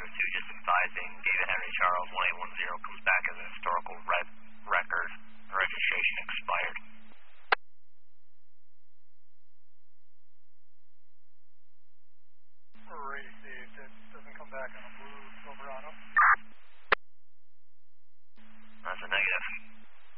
2, just advising David Henry Charles 1810 comes back